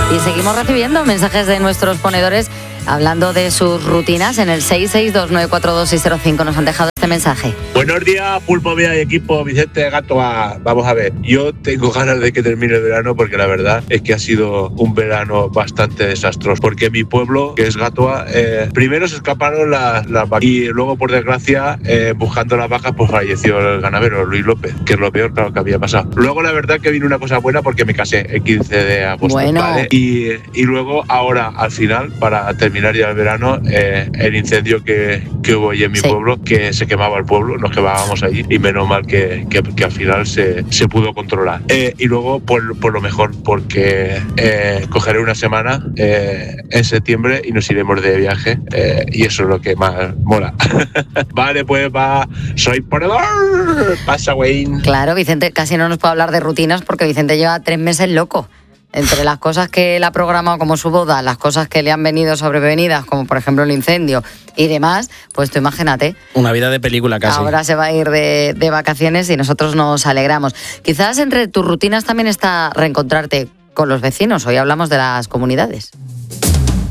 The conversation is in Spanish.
Y seguimos recibiendo mensajes de nuestros ponedores hablando de sus rutinas. En el 662942605 nos han dejado este mensaje. Buenos días, Pulpo Vía y equipo. Vicente Gatoa. Vamos a ver, yo tengo ganas de que termine el verano porque la verdad es que ha sido un verano bastante desastroso. Porque mi pueblo, que es Gatoa, primero se escaparon las vacas y luego, por desgracia, buscando las vacas, pues falleció el ganadero Luis López, que es lo peor, claro, que había pasado. Luego, la verdad que vino una cosa buena porque me casé el 15 de agosto. Bueno. ¿Vale? Y luego, ahora, al final, para terminar ya el verano, el incendio que hubo allí en mi pueblo, que se quemaba el pueblo, nos quemábamos allí y menos mal que al final se pudo controlar. Y luego, por lo mejor, porque cogeré una semana en septiembre y nos iremos de viaje y eso es lo que más mola. Vale, pues va, soy ponedor. Pasa, Wayne. Claro, Vicente casi no nos puede hablar de rutinas porque Vicente lleva 3 meses loco. Entre las cosas que él ha programado como su boda, las cosas que le han venido sobrevenidas, como por ejemplo el incendio y demás, pues tú imagínate. Una vida de película casi. Ahora se va a ir de vacaciones y nosotros nos alegramos. Quizás entre tus rutinas también está reencontrarte con los vecinos. Hoy hablamos de las comunidades.